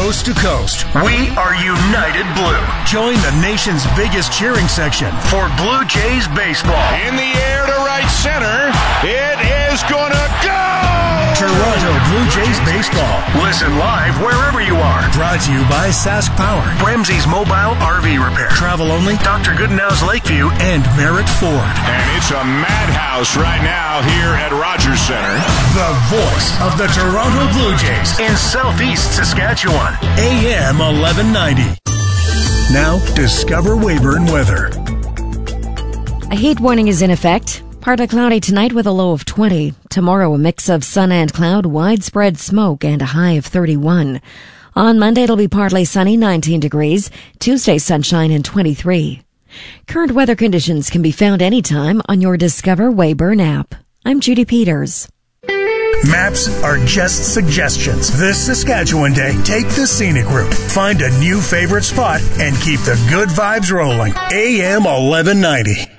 coast to coast. We are United Blue. Join the nation's biggest cheering section for Blue Jays baseball. In the air to right center. It is going to go! Toronto Blue Jays baseball. Listen live wherever you are. Brought to you by Sask Power, Ramsey's Mobile RV Repair, Travel Only, Dr. Goodenough's Lakeview, and Merritt Ford. And it's a madhouse right now here at Rogers Center. The voice of the Toronto Blue Jays in Southeast Saskatchewan. AM 1190. Now, discover Weyburn weather. A heat warning is in effect. Partly cloudy tonight with a low of 20. Tomorrow, a mix of sun and cloud, widespread smoke, and a high of 31. On Monday, it'll be partly sunny, 19 degrees. Tuesday, sunshine, and 23. Current weather conditions can be found anytime on your Discover Weyburn app. I'm Judy Peters. Maps are just suggestions. This Saskatchewan Day, take the scenic route. Find a new favorite spot and keep the good vibes rolling. AM 1190.